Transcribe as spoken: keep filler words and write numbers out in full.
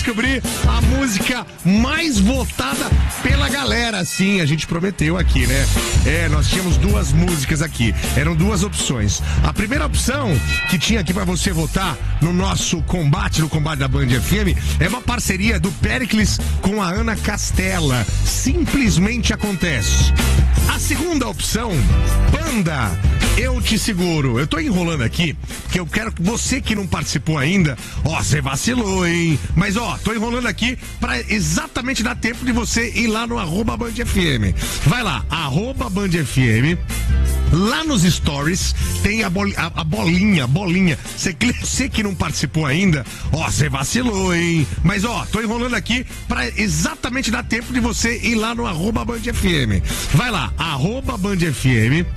Descobrir a música mais votada pela galera. Sim, a gente prometeu aqui, né? É, nós tínhamos duas músicas aqui. Eram duas opções. A primeira opção que tinha aqui pra você votar no nosso combate, no combate da Band F M, é uma parceria do Péricles com a Ana Castela. Simplesmente acontece. A segunda opção, Panda, Eu Te Seguro. Eu tô enrolando aqui, porque eu quero que você que não participou ainda, ó, você vacilou, hein? Mas, ó, tô enrolando aqui pra exatamente dar tempo de você ir lá no arroba Band F M. Vai lá, arroba Band F M. Lá nos stories tem a, bol, a, a bolinha, bolinha. Você, você que não participou ainda, ó, você vacilou, hein? Mas, ó, tô enrolando aqui pra exatamente dar tempo de você ir lá no arroba Band F M. Vai lá, arroba Band F M.